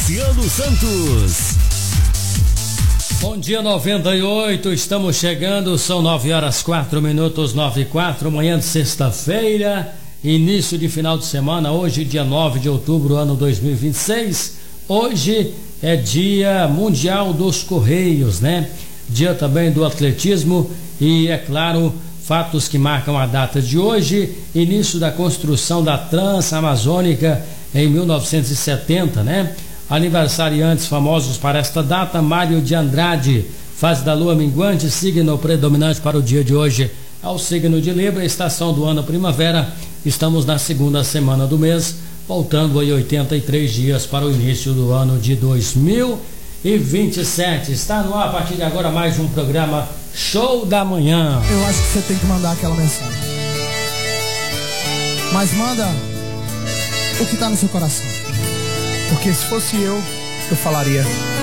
Luciano Santos. Bom dia 98, estamos chegando, são 9h04, 9h04, manhã de sexta-feira, início de final de semana, hoje dia 9 de outubro, ano 2026, hoje é dia mundial dos Correios, né? Dia também do atletismo e, é claro, fatos que marcam a data de hoje, início da construção da Transamazônica em 1970, né? Aniversariantes famosos para esta data: Mário de Andrade, fase da lua minguante, signo predominante para o dia de hoje é o signo de Libra, estação do ano primavera, estamos na segunda semana do mês, faltando aí 83 dias para o início do ano de 2027. Está no ar a partir de agora mais um programa Show da Manhã. Eu acho que você tem que mandar aquela mensagem, mas manda o que está no seu coração. Porque se fosse eu falaria: